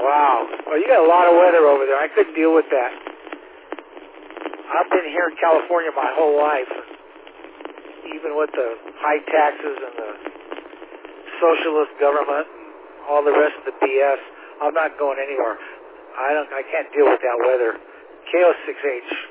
Wow. Well, you got a lot of weather over there. I couldn't deal with that. I've been here in California my whole life. Even with the high taxes and the socialist government and all the rest of the BS, I'm not going anywhere. I can't deal with that weather. KO6H.